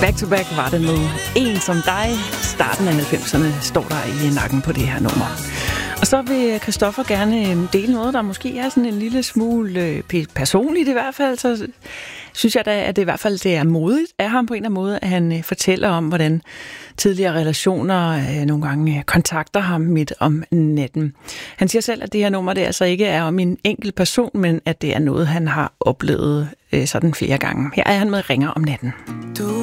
Back to Back var det med En som dig. Starten af 90'erne står der i nakken på det her nummer. Og så vil Christoffer gerne dele noget, der måske er sådan en lille smule personligt i hvert fald. Så synes jeg da, at det i hvert fald det er modigt af ham på en eller anden måde, at han fortæller om, hvordan tidligere relationer nogle gange kontakter ham midt om natten. Han siger selv, at det her nummer det altså ikke er om en enkelt person, men at det er noget, han har oplevet sådan flere gange. Her er han med Ringer om natten. Du